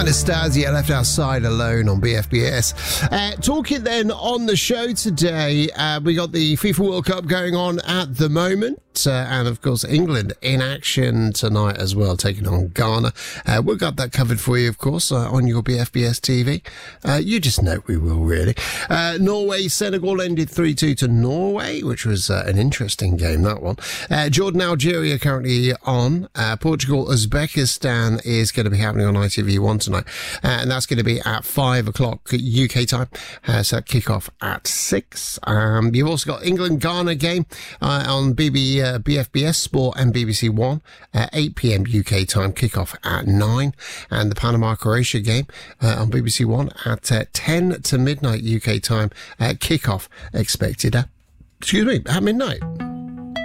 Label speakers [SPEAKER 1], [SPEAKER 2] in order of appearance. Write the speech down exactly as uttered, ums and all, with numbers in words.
[SPEAKER 1] Anastasia left outside alone on B F B S. Uh, talking then on the show today, uh, we got the FIFA World Cup going on at the moment. Uh, and of course England in action tonight as well, taking on Ghana. Uh, we've got that covered for you, of course, uh, on your B F B S T V. Uh, you just know we will, really. Uh, Norway Senegal ended three two to Norway, which was uh, an interesting game, that one. uh, Jordan Algeria currently on. uh, Portugal Uzbekistan is going to be happening on I T V one tonight, uh, and that's going to be at five o'clock U K time, uh, so kick off at six. Um, you've also got England Ghana game uh, on B B Uh, B F B S Sport and B B C One, uh, eight p.m. U K time, kickoff at nine, and the Panama Croatia game uh, on B B C One at uh, ten to midnight U K time, uh, kickoff expected at, excuse me, at midnight.